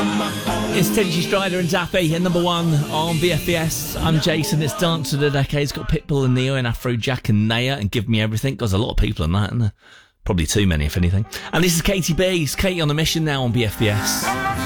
It's Teddy Strider and Daffy, and number one on VFBS. I'm Jason. It's Dance of the Decade. It's got Pitbull and Neo and Afrojack and Naya and Give Me Everything. There's a lot of people in that, isn't there? Probably too many, if anything. And this is Katie B. It's Katie on the Mission now on VFBS.